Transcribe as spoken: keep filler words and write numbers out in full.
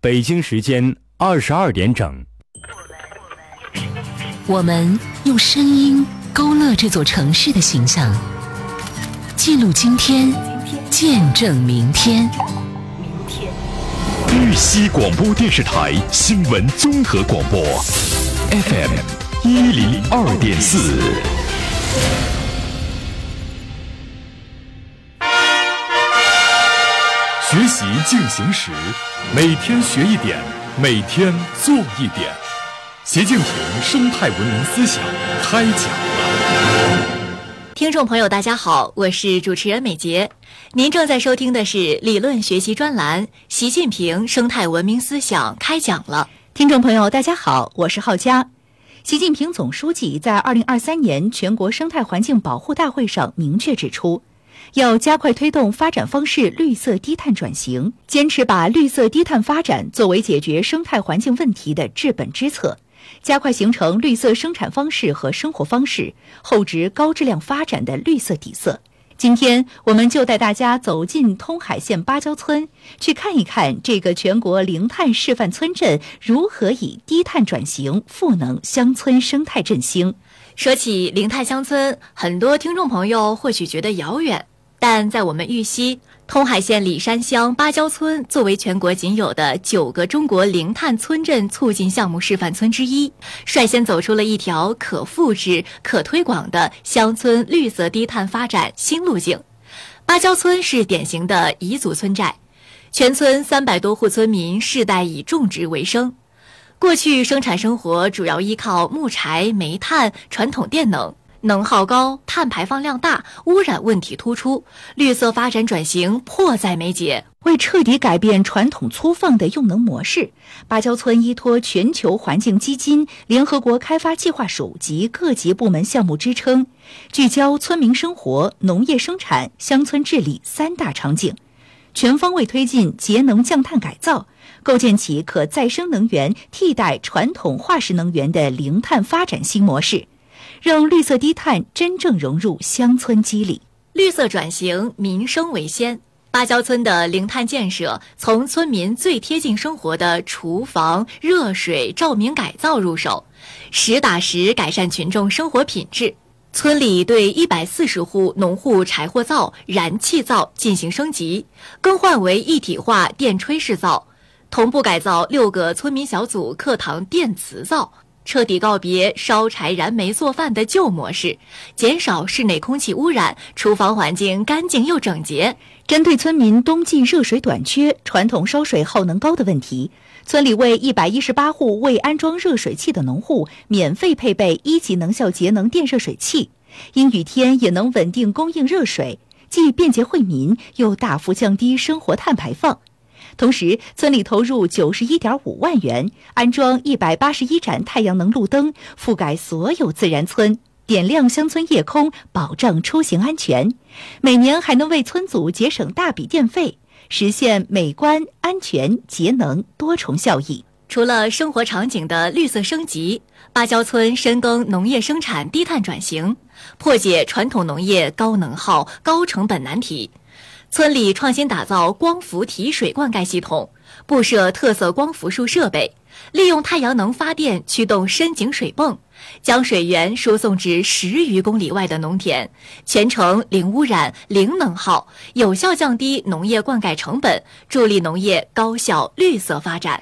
北京时间二十二点整。 我们用声音勾勒这座城市的形象，记录今天，见证明天。 玉溪广播电视台新闻综合广播 F M 一零二点四。学习进行时，每天学一点，每天做一点。习近平生态文明思想开讲了。 听众朋友大家好，我是主持人美杰，您正在收听的是理论学习专栏习近平生态文明思想开讲了。 听众朋友大家好，我是浩佳。习近平总书记在二零二三年全国生态环境保护大会上明确指出，要加快推动发展方式绿色低碳转型，坚持把绿色低碳发展作为解决生态环境问题的治本之策，加快形成绿色生产方式和生活方式，厚植高质量发展的绿色底色。今天我们就带大家走进通海县芭蕉村，去看一看这个全国零碳示范村镇如何以低碳转型赋能乡村生态振兴。 说起零碳乡村，很多听众朋友或许觉得遥远，但在我们玉溪通海县里山乡芭蕉村作为全国仅有的九个中国零碳村镇促进项目示范村之一，率先走出了一条可复制、可推广的乡村绿色低碳发展新路径。芭蕉村是典型的彝族村寨，全村三百多户村民世代以种植为生。过去生产生活主要依靠木柴、煤炭、传统电能，能耗高，碳排放量大，污染问题突出，绿色发展转型迫在眉睫。 为彻底改变传统粗放的用能模式，芭蕉村依托全球环境基金、联合国开发计划署及各级部门项目支撑，聚焦村民生活、农业生产、乡村治理三大场景，全方位推进节能降碳改造，构建起可再生能源替代传统化石能源的零碳发展新模式，让绿色低碳真正融入乡村肌理。 绿色转型，民生为先。芭蕉村的零碳建设从村民最贴近生活的厨房、热水、照明改造入手，实打实改善群众生活品质。村里对一百四十户农户柴火灶、燃气灶进行升级，更换为一体化电吹式灶，同步改造六个村民小组课堂电磁灶，彻底告别烧柴燃煤做饭的旧模式，减少室内空气污染，厨房环境干净又整洁。 针对村民冬季热水短缺、传统烧水耗能高的问题，村里为一百一十八户未安装热水器的农户免费配备一级能效节能电热水器，阴雨天也能稳定供应热水，既便捷惠民，又大幅降低生活碳排放。同时，村里投入九十一点五万元，安装一百八十一盏太阳能路灯，覆盖所有自然村，点亮乡村夜空，保障出行安全。每年还能为村组节省大笔电费，实现美观、安全、节能多重效益。 除了生活场景的绿色升级，芭蕉村深耕农业生产低碳转型，破解传统农业高能耗、高成本难题。村里创新打造光伏提水灌溉系统，布设特色光伏树设备，利用太阳能发电驱动深井水泵，将水源输送至十余公里外的农田，全程零污染、零能耗，有效降低农业灌溉成本，助力农业高效绿色发展。